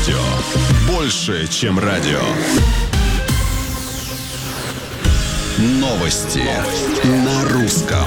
Радио. Больше, чем радио. Новости на русском.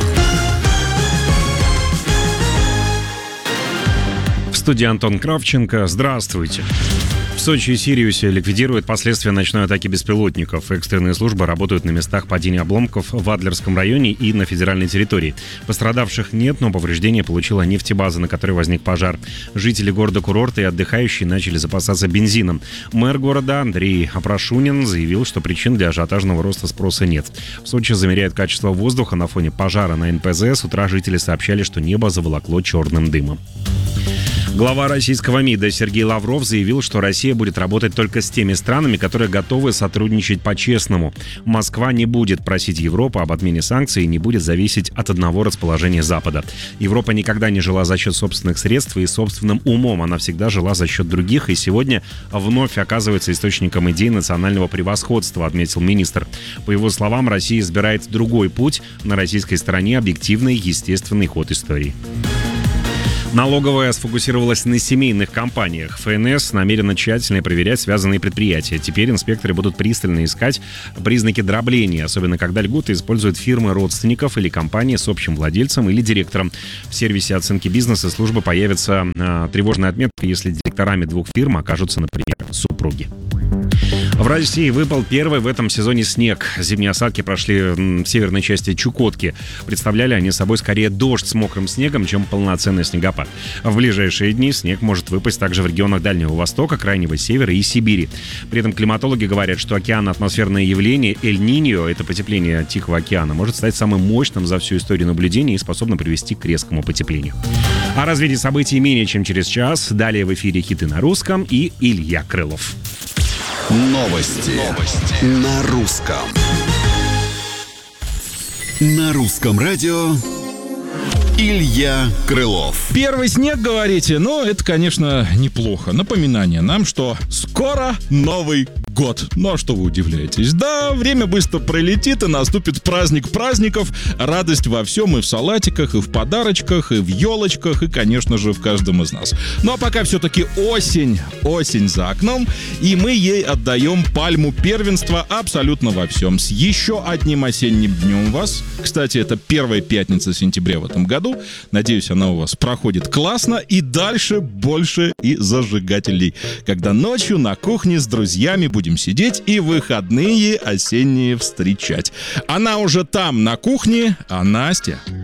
В студии Антон Кравченко. Здравствуйте. В Сочи и Сириусе ликвидируют последствия ночной атаки беспилотников. Экстренные службы работают на местах падения обломков в Адлерском районе и на федеральной территории. Пострадавших нет, но повреждения получила нефтебаза, на которой возник пожар. Жители города-курорта и отдыхающие начали запасаться бензином. Мэр города Андрей Апрашунин заявил, что причин для ажиотажного роста спроса нет. В Сочи замеряют качество воздуха на фоне пожара на НПЗ. С утра жители сообщали, что небо заволокло черным дымом. Глава российского МИДа Сергей Лавров заявил, что Россия будет работать только с теми странами, которые готовы сотрудничать по-честному. Москва не будет просить Европу об отмене санкций и не будет зависеть от одного расположения Запада. Европа никогда не жила за счет собственных средств и собственным умом. Она всегда жила за счет других и сегодня вновь оказывается источником идей национального превосходства, отметил министр. По его словам, Россия избирает другой путь. На российской стороне объективный, естественный ход истории. Налоговая сфокусировалась на семейных компаниях. ФНС намерена тщательно проверять связанные предприятия. Теперь инспекторы будут пристально искать признаки дробления, особенно когда льготы используют фирмы родственников или компании с общим владельцем или директором. В сервисе оценки бизнеса службы появится тревожная отметка, если директорами двух фирм окажутся, например, супруги. В России выпал первый в этом сезоне снег. Зимние осадки прошли в северной части Чукотки. Представляли они собой скорее дождь с мокрым снегом, чем полноценный снегопад. В ближайшие дни снег может выпасть также в регионах Дальнего Востока, Крайнего Севера и Сибири. При этом климатологи говорят, что океанно-атмосферное явление Эль-Ниньо, это потепление Тихого океана, может стать самым мощным за всю историю наблюдений и способно привести к резкому потеплению. О развитии событий менее чем через час. Далее в эфире хиты на русском и Илья Крылов. Новости на русском. На русском радио Илья Крылов. Первый снег, говорите? Ну, это, конечно, неплохо. Напоминание нам, что скоро Новый год. Ну, а что вы удивляетесь? Да, время быстро пролетит, и наступит праздник праздников. Радость во всем, и в салатиках, и в подарочках, и в елочках, и, конечно же, в каждом из нас. Ну, а пока все-таки осень за окном, и мы ей отдаем пальму первенства абсолютно во всем. С еще одним осенним днем вас. Кстати, это первая пятница сентября в этом году. Надеюсь, она у вас проходит классно. И дальше больше и зажигателей. Когда ночью на кухне с друзьями будем сидеть и выходные осенние встречать. Она уже там, на кухне, а Настя